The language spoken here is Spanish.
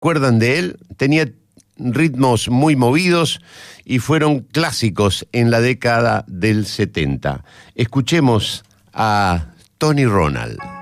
acuerdan de él? Tenía ritmos muy movidos y fueron clásicos en la década del 70. Escuchemos a Tony Ronald.